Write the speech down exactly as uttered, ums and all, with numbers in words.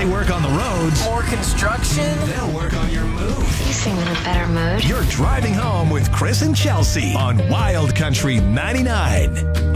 they work on the roads, More construction. they'll work on your mood. You seem in a better mood. You're driving home with Chris and Chelsea on Wild Country ninety-nine.